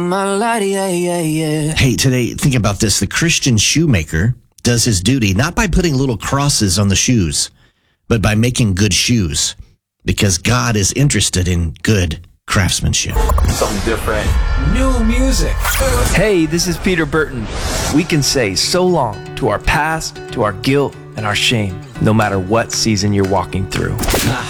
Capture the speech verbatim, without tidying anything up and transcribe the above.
Hey, today, think about this. The Christian shoemaker does his duty not by putting little crosses on the shoes, but by making good shoes, because God is interested in good craftsmanship. Something different. New music. Hey, this is Peter Burton. We can say so long to our past, to our guilt, and our shame, no matter what season you're walking through.